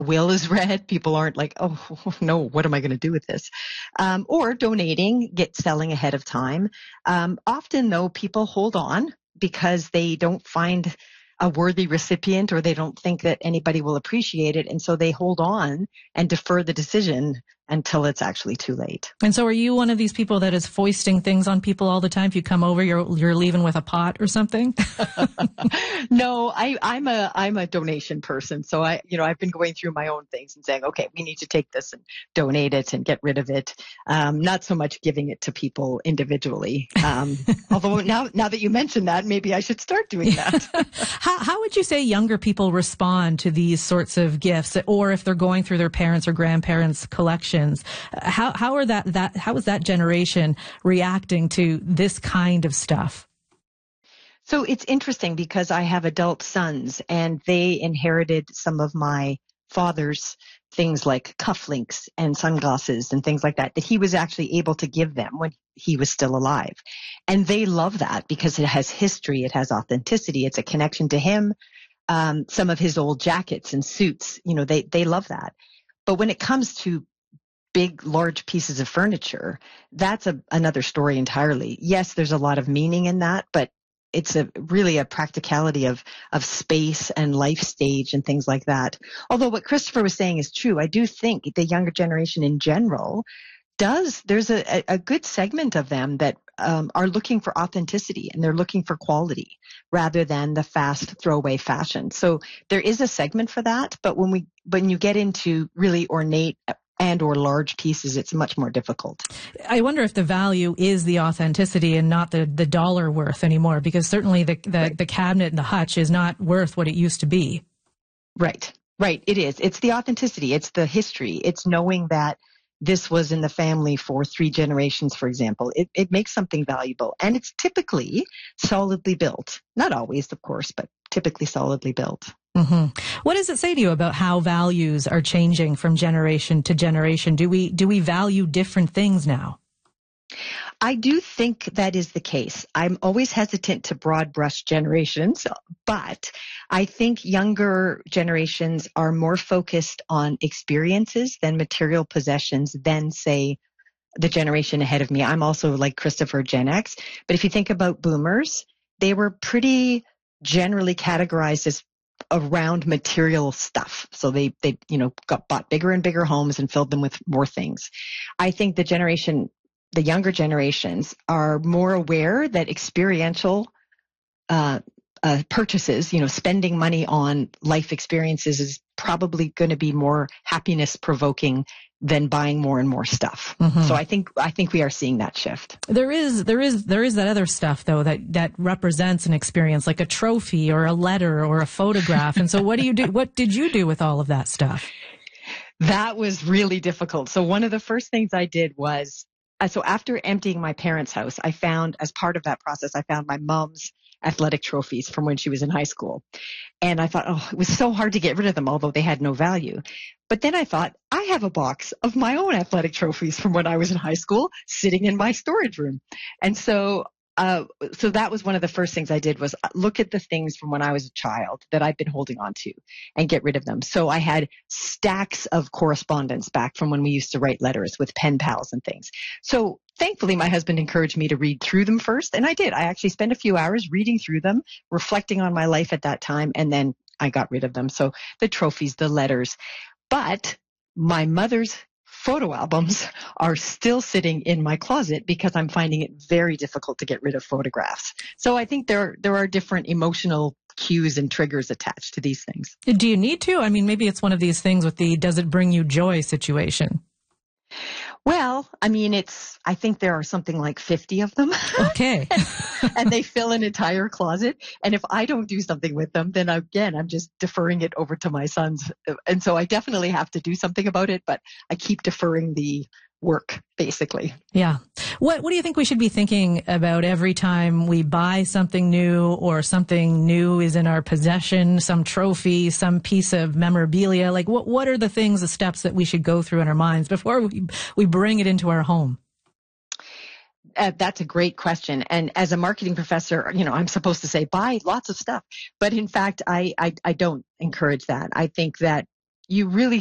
will is read. People aren't like, oh no, what am I going to do with this? Or donating, selling ahead of time. Often though, people hold on because they don't find a worthy recipient, or they don't think that anybody will appreciate it. And so they hold on and defer the decision until it's actually too late. And so are you one of these people that is foisting things on people all the time? If you come over, you're leaving with a pot or something? No, I'm a donation person. So I've been going through my own things and saying, okay, we need to take this and donate it and get rid of it. Not so much giving it to people individually. Although now that you mention that, maybe I should start doing that. How would you say younger people respond to these sorts of gifts, or if they're going through their parents' or grandparents' collections? How is that generation reacting to this kind of stuff? So it's interesting because I have adult sons, and they inherited some of my father's things like cufflinks and sunglasses and things like that he was actually able to give them when he was still alive. And they love that because it has history, it has authenticity, it's a connection to him. Some of his old jackets and suits, they love that. But when it comes to big, large pieces of furniture, that's another story entirely. Yes, there's a lot of meaning in that, but it's really a practicality of space and life stage and things like that. Although what Christopher was saying is true. I do think the younger generation in general there's a good segment of them that are looking for authenticity, and they're looking for quality rather than the fast throwaway fashion. So there is a segment for that, but when you get into really ornate and or large pieces, it's much more difficult. I wonder if the value is the authenticity and not the dollar worth anymore, because certainly the cabinet and the hutch is not worth what it used to be. Right. It is. It's the authenticity. It's the history. It's knowing that this was in the family for 3 generations, for example. It makes something valuable, and it's typically solidly built. Not always, of course, but typically solidly built. Mm-hmm. What does it say to you about how values are changing from generation to generation? Do we value different things now? I do think that is the case. I'm always hesitant to broad brush generations, but I think younger generations are more focused on experiences than material possessions than, say, the generation ahead of me. I'm also, like Christopher, Gen X. But if you think about boomers, they were pretty generally categorized as around material stuff. So they bought bigger and bigger homes and filled them with more things. I think the younger generations are more aware that experiential purchases, spending money on life experiences is probably going to be more happiness provoking than buying more and more stuff. Mm-hmm. So I think we are seeing that shift. There is that other stuff though that represents an experience, like a trophy or a letter or a photograph. And so what did you do with all of that stuff? That was really difficult. So one of the first things I did was, so after emptying my parents' house, I found, as part of that process, I found my mom's athletic trophies from when she was in high school. And I thought, it was so hard to get rid of them, although they had no value. But then I thought, I have a box of my own athletic trophies from when I was in high school sitting in my storage room. And so that was one of the first things I did, was look at the things from when I was a child that I've been holding on to and get rid of them. So I had stacks of correspondence back from when we used to write letters with pen pals and things. So thankfully, my husband encouraged me to read through them first, and I did. I actually spent a few hours reading through them, reflecting on my life at that time, and then I got rid of them. So the trophies, the letters. But my mother's photo albums are still sitting in my closet because I'm finding it very difficult to get rid of photographs. So I think there are different emotional cues and triggers attached to these things. Do you need to? I mean, maybe it's one of these things with the does it bring you joy situation. Well, I mean, I think there are something like 50 of them. Okay. and they fill an entire closet. And if I don't do something with them, then again, I'm just deferring it over to my sons. And so I definitely have to do something about it, but I keep deferring the work, basically. Yeah. What do you think we should be thinking about every time we buy something new, or something new is in our possession, some trophy, some piece of memorabilia? Like what are the things, the steps that we should go through in our minds before we bring it into our home? That's a great question. And as a marketing professor, I'm supposed to say, buy lots of stuff. But in fact, I don't encourage that. I think that you really